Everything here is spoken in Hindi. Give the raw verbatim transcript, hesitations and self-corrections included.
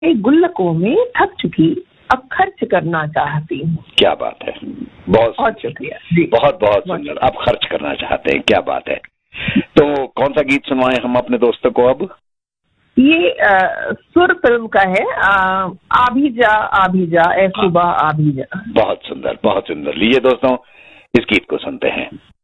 गुल्लकों में थक चुकी, अब खर्च करना चाहती हूँ। क्या बात है, बहुत बहुत शुक्रिया जी, बहुत बहुत सुंदर। आप खर्च करना चाहते हैं, क्या बात है। तो कौन सा गीत सुनवाएं हम अपने दोस्तों को अब? ये आ, सुर फिल्म का है, आ, आभी जा आभी जा ए सुबह आभी जा। बहुत सुंदर, बहुत सुंदर। लीजिए दोस्तों, इस गीत को सुनते हैं।